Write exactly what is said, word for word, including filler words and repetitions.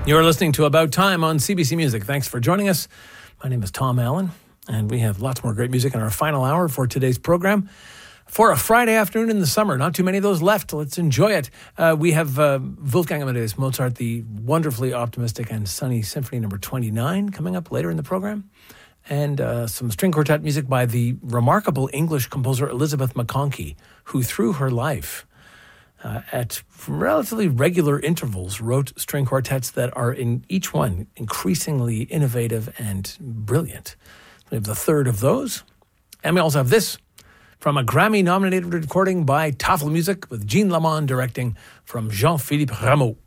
You're listening to About Time on C B C Music. Thanks for joining us. My name is Tom Allen, and we have lots more great music in our final hour for today's program. For a Friday afternoon in the summer, not too many of those left. Let's enjoy it. Uh, we have uh, Wolfgang Amadeus Mozart, the wonderfully optimistic and sunny Symphony Number twenty-nine, coming up later in the program. And uh, some string quartet music by the remarkable English composer Elizabeth McConkie, who through her life, Uh, at relatively regular intervals, wrote string quartets that are in each one increasingly innovative and brilliant. We have the third of those. And we also have this from a Grammy-nominated recording by Tafel Music with Jean Lamond directing from Jean-Philippe Rameau.